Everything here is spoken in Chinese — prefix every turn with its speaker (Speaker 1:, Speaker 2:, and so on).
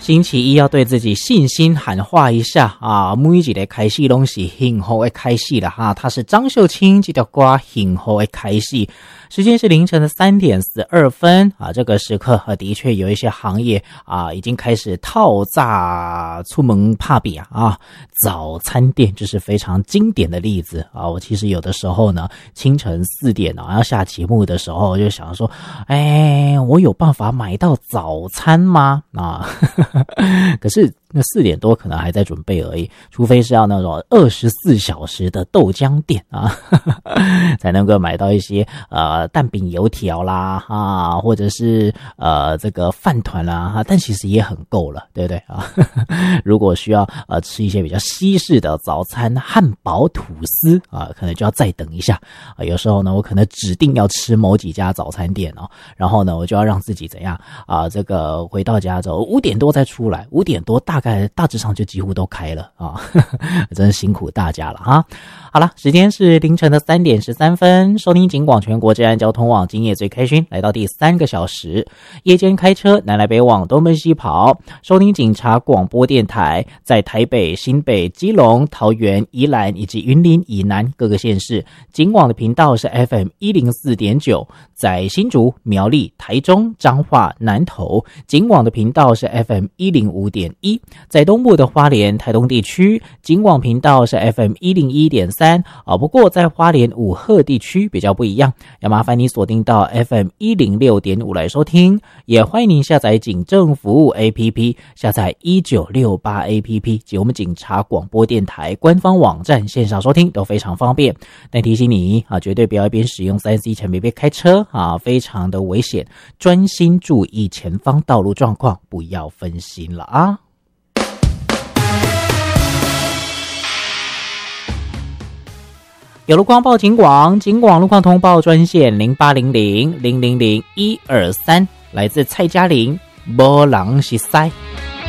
Speaker 1: 星期一要对自己信心喊话一下啊！每一个开始都是幸福的开始了哈。他是张秀清，这条歌幸福的开始。时间是凌晨的3:12啊，这个时刻的确有一些行业啊已经开始套炸出门怕比啊，早餐店就是非常经典的例子啊。我其实有的时候呢，清晨4点啊要下节目的时候，就想说，我有办法买到早餐吗？啊，可是那4点多可能还在准备而已，除非是要那种24小时的豆浆店啊，才能够买到一些蛋饼油条啦啊，或者是这个饭团啦，但其实也很够了，对不对啊？如果需要吃一些比较西式的早餐，汉堡吐司啊，可能就要再等一下啊。有时候呢，我可能指定要吃某几家早餐店哦，然后呢，我就要让自己怎样啊？这个回到家之后5点多再出来，5点多大致上就几乎都开了啊，真是辛苦大家了哈。好了，时间是凌晨的3:13，收听警广全国治安交通网，今夜最开心，来到第3个小时。夜间开车南来北往，东奔西跑，收听警察广播电台，在台北、新北、基隆、桃园、宜兰以及云林以南各个县市，警广的频道是 FM104.9，在新竹、苗栗、台中、彰化、南投，警广的频道是 FM105.1，在东部的花莲、台东地区，警广频道是 FM101.3。不过在花莲五鹤地区比较不一样，要麻烦你锁定到 FM106.5 来收听，也欢迎您下载警政服务 APP， 下载1968 APP 及我们警察广播电台官方网站线上收听都非常方便。但提醒你绝对不要一边使用 3C 产品边开车非常的危险，专心注意前方道路状况，不要分心了啊。有路况报警广，警广路况通报专线0800-000-123，来自蔡嘉玲，没人是塞。